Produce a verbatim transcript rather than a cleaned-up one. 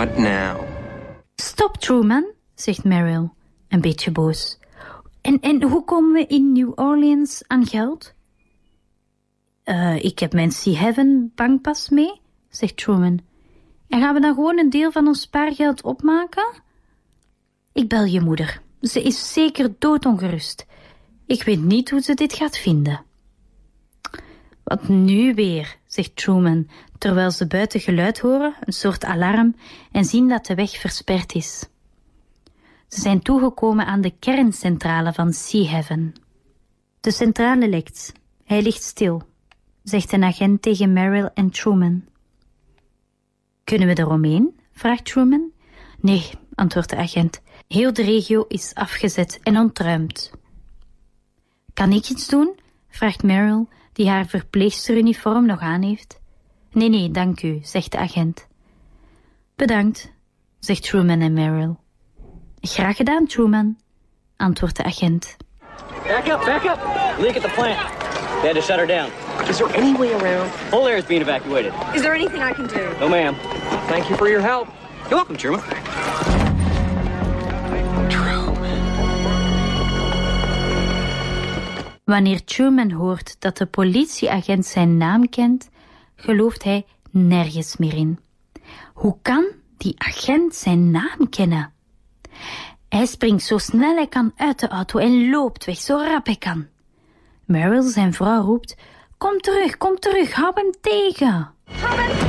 What now? Stop, Truman, zegt Meryl, een beetje boos. En, en hoe komen we in New Orleans aan geld? Uh, ik heb mijn Sea Heaven bankpas mee, zegt Truman. En gaan we dan gewoon een deel van ons spaargeld opmaken? Ik bel je moeder. Ze is zeker doodongerust. Ik weet niet hoe ze dit gaat vinden. Wat nu weer, zegt Truman, terwijl ze buiten geluid horen, een soort alarm, en zien dat de weg versperd is. Ze zijn toegekomen aan de kerncentrale van Sea Heaven. De centrale lekt. Hij ligt stil, zegt een agent tegen Meryl en Truman. Kunnen we eromheen? Vraagt Truman. Nee, antwoordt de agent. Heel de regio is afgezet en ontruimd. Kan ik iets doen? Vraagt Meryl, die haar verpleegsteruniform nog aan heeft. Nee, nee, dank u, zegt de agent. Bedankt, zegt Truman en Meryl. Graag gedaan, Truman, antwoordt de agent. Back up, back up! Leak at the plant. They had to shut her down. Is there any way around? Whole area is being evacuated. Is there anything I can do? No, ma'am. Thank you for your help. You're welcome, Truman. Wanneer Truman hoort dat de politieagent zijn naam kent, gelooft hij nergens meer in. Hoe kan die agent zijn naam kennen? Hij springt zo snel hij kan uit de auto en loopt weg zo rap hij kan. Meryl, zijn vrouw, roept: Kom terug, kom terug, hou hem tegen.